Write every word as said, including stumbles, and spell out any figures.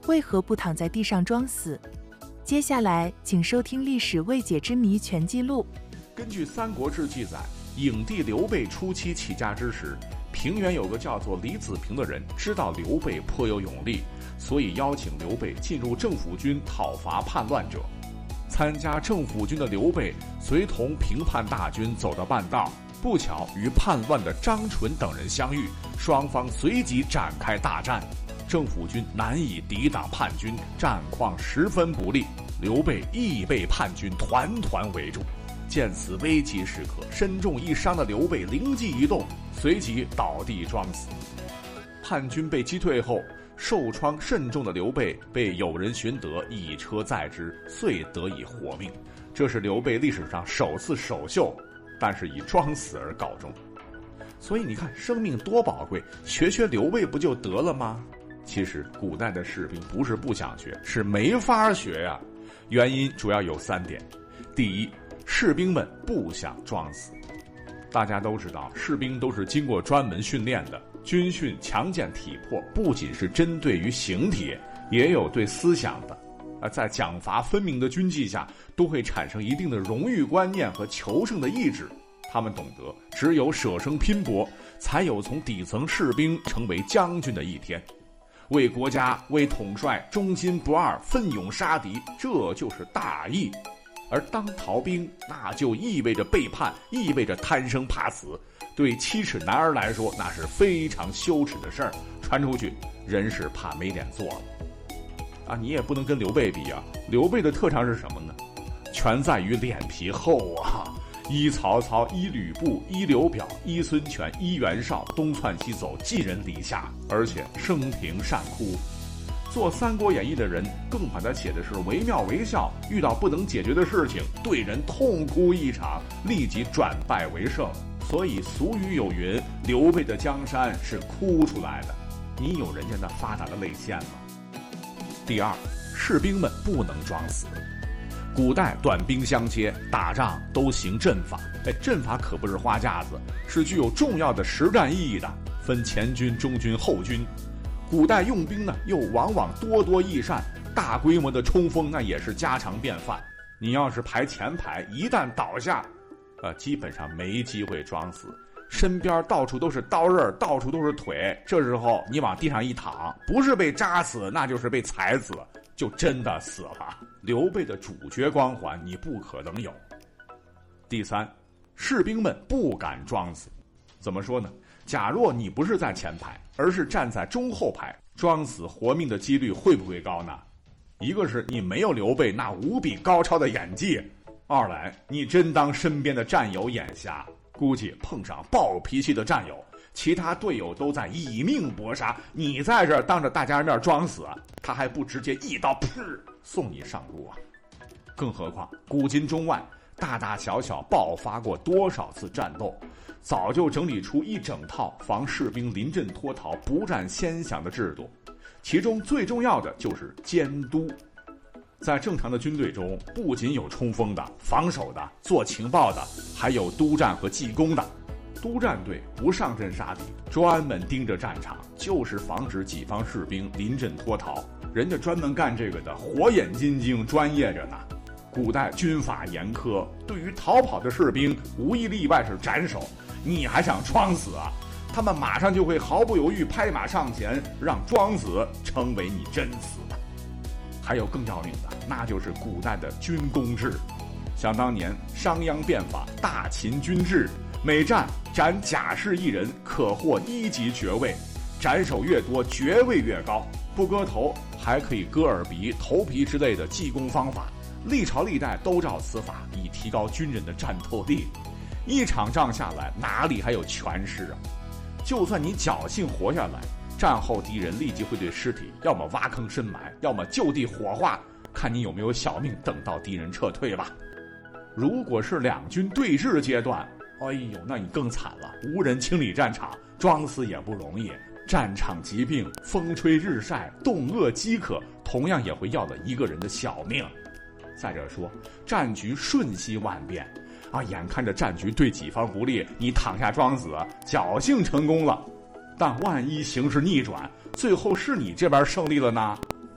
为何不躺在地上装死？接下来请收听《历史未解之谜全记录》。 根据《三国志》记载，颍帝刘备初期起家之时，平原有个叫做李子平的人，知道刘备颇有勇力，所以邀请刘备进入政府军讨伐叛乱者。参加政府军的刘备随同平叛大军走到半道，不巧与叛乱的张纯等人相遇，双方随即展开大战。政府军难以抵挡叛军，战况十分不利，刘备亦被叛军团团围住。见此危急时刻，身中一伤的刘备灵机一动，随即倒地装死。叛军被击退后，受创甚重的刘备被有人寻得，以车载之，遂得以活命。这是刘备历史上首次首秀，但是以装死而告终。所以你看，生命多宝贵，学学刘备不就得了吗？其实古代的士兵不是不想学，是没法学呀、啊。原因主要有三点。第一，士兵们不想装死。大家都知道，士兵都是经过专门训练的，军训强健体魄，不仅是针对于形体，也有对思想的。而在奖罚分明的军纪下，都会产生一定的荣誉观念和求胜的意志。他们懂得，只有舍生拼搏，才有从底层士兵成为将军的一天。为国家、为统帅忠心不二，奋勇杀敌，这就是大义。而当逃兵，那就意味着背叛，意味着贪生怕死。对七尺男儿来说，那是非常羞耻的事儿，传出去，人是怕没脸做了。啊，你也不能跟刘备比啊！刘备的特长是什么呢？全在于脸皮厚啊！依曹操，依吕布，依刘表，依孙权，依袁绍，东窜西走，寄人篱下，而且生平善哭。做《三国演义》的人更把它写的是惟妙惟肖，遇到不能解决的事情，对人痛哭一场，立即转败为胜。所以俗语有云：刘备的江山是哭出来的。你有人家那发达的泪腺吗？第二，士兵们不能装死。古代短兵相接，打仗都行阵法。哎，阵法可不是花架子，是具有重要的实战意义的，分前军、中军、后军。古代用兵呢，又往往多多益善，大规模的冲锋那也是家常便饭。你要是排前排，一旦倒下，呃，基本上没机会装死。身边到处都是刀刃，到处都是腿，这时候你往地上一躺，不是被扎死，那就是被踩死，就真的死了。刘备的主角光环你不可能有。第三，士兵们不敢装死。怎么说呢？假若你不是在前排，而是站在中后排，装死活命的几率会不会高呢？一个是你没有刘备那无比高超的演技，二来你真当身边的战友眼瞎，估计碰上暴脾气的战友，其他队友都在以命搏杀，你在这儿当着大家面装死，他还不直接一刀噗送你上路啊！更何况古今中外大大小小爆发过多少次战斗，早就整理出一整套防士兵临阵脱逃、不占先响的制度，其中最重要的就是监督。在正常的军队中，不仅有冲锋的、防守的、做情报的，还有督战和技工的。督战队不上阵杀敌，专门盯着战场，就是防止己方士兵临阵脱逃。人家专门干这个的，火眼金睛，专业着呢。古代军法严苛，对于逃跑的士兵，无一例外是斩首。你还想装死啊？他们马上就会毫不犹豫拍马上前，让装死成为你真死。还有更要命的，那就是古代的军功制。想当年商鞅变法，大秦军制，每战斩甲士一人，可获一级爵位，斩首越多，爵位越高。不割头还可以割耳鼻、头皮之类的技工方法，历朝历代都照此法，以提高军人的战斗力。一场仗下来，哪里还有全尸啊？就算你侥幸活下来，战后敌人立即会对尸体要么挖坑深埋，要么就地火化，看你有没有小命等到敌人撤退吧。如果是两军对峙阶段，哎呦，那你更惨了，无人清理战场，装死也不容易。战场疾病、风吹日晒、冻饿饥渴，同样也会要了一个人的小命。再者说，战局瞬息万变啊，眼看着战局对己方不利，你躺下装死，侥幸成功了。但万一形势逆转，最后是你这边胜利了呢？